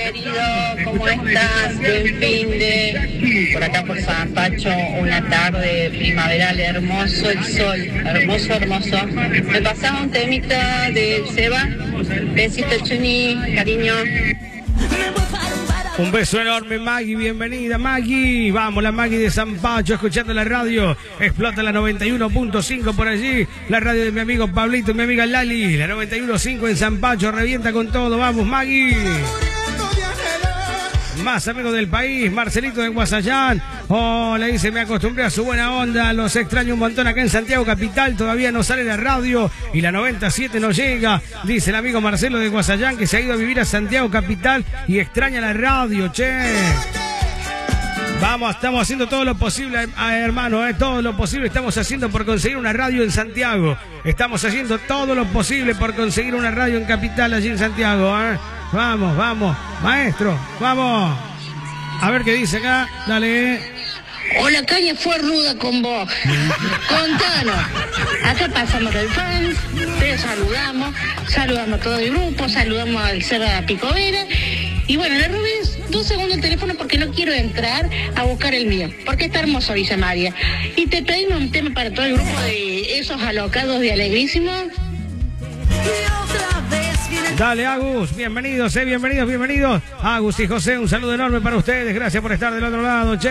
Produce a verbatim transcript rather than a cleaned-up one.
querido, ¿cómo estás? Buen fin de... Por acá por Zampacho, una tarde primaveral, hermoso el sol, hermoso, hermoso. Me pasaba un temita del Seba. Besito, Chuni, cariño. Un beso enorme, Maggie, bienvenida, Maggie. Vamos, la Maggie de Zampacho, escuchando la radio. Explota la noventa y uno punto cinco por allí. La radio de mi amigo Pablito y mi amiga Lali. La noventa y uno punto cinco en Zampacho, revienta con todo. Vamos, Maggie. Más amigos del país, Marcelito de Guasayán. Oh, le dice, me acostumbré a su buena onda. Los extraño un montón acá en Santiago Capital. Todavía no sale la radio y la noventa y siete no llega. Dice el amigo Marcelo de Guasayán que se ha ido a vivir a Santiago Capital y extraña la radio, che. Vamos, estamos haciendo todo lo posible, hermano, eh, todo lo posible estamos haciendo por conseguir una radio en Santiago. Estamos haciendo todo lo posible por conseguir una radio en Capital, allí en Santiago, eh. Vamos, vamos, maestro, vamos. A ver qué dice acá, dale. Hola, Caña fue ruda con vos. Contanos. Acá pasamos del fans, te saludamos, saludamos a todo el grupo, saludamos al Cerda Picovera. Y bueno, le robé dos segundos el teléfono porque no quiero entrar a buscar el mío, porque está hermoso Villa María. Y te pedimos un tema para todo el grupo de esos alocados de Alegrísimo. Dale, Agus, bienvenidos, eh, bienvenidos, bienvenidos. Agus y José, un saludo enorme para ustedes. Gracias por estar del otro lado, che.